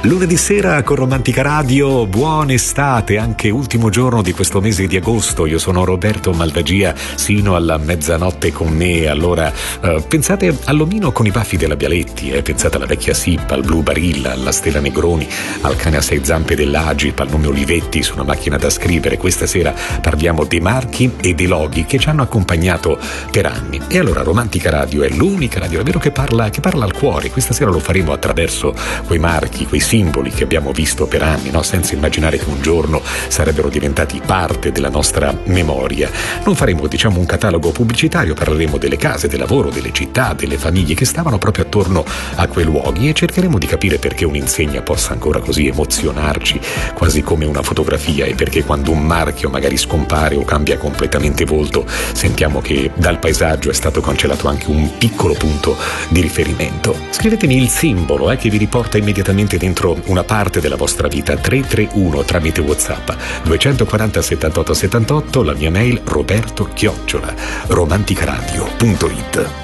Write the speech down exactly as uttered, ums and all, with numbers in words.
Lunedì sera con Romantica Radio, buona estate, anche ultimo giorno di questo mese di agosto. Io sono Roberto Malvagia, sino alla mezzanotte con me. Allora eh, pensate all'omino con i baffi della Bialetti, eh, pensate alla vecchia Sippa, al Blu Barilla, alla Stella Negroni, al cane a sei zampe dell'Agip, al nome Olivetti su una macchina da scrivere. Questa sera parliamo dei marchi e dei loghi che ci hanno accompagnato per anni. E allora Romantica Radio è l'unica radio davvero che parla, che parla al cuore. Questa sera lo faremo attraverso quei marchi, quei simboli che abbiamo visto per anni, no? Senza immaginare che un giorno sarebbero diventati parte della nostra memoria. Non faremo, diciamo, un catalogo pubblicitario, parleremo delle case, del lavoro, delle città, delle famiglie che stavano proprio attorno a quei luoghi e cercheremo di capire perché un'insegna possa ancora così emozionarci, quasi come una fotografia, e perché quando un marchio magari scompare o cambia completamente volto, sentiamo che dal paesaggio è stato cancellato anche un piccolo punto di riferimento. Scrivetemi il simbolo eh, che vi riporta immediatamente dentro una parte della vostra vita. Tre tre uno tramite WhatsApp duecentoquaranta settantotto settantotto, la mia mail roberto chiocciola romanticaradio punto it.